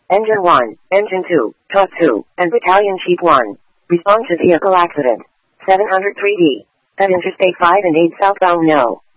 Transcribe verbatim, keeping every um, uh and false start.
Engine one, Engine two, Talk two, and Battalion Chief one. Respond to vehicle accident. seven hundred three D. At Interstate five and eight southbound no.